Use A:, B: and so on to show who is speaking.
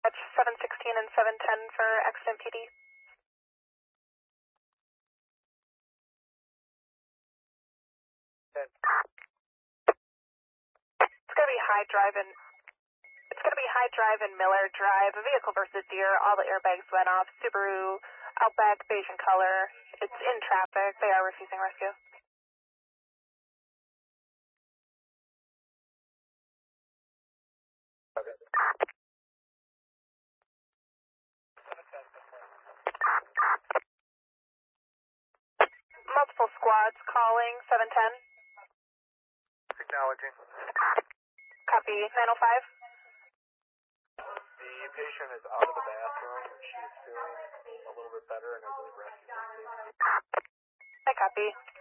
A: That's 716 and 710 for accident PD. It's going to be High Drive and Miller Drive. A vehicle versus deer. All the airbags went off. Subaru Outback, beige in color. It's in traffic. They are refusing rescue. Multiple squads calling 710.
B: Acknowledging.
A: Copy 905.
B: The patient is out of the bathroom and she is feeling a little bit better and I believe rescue.
A: I copy.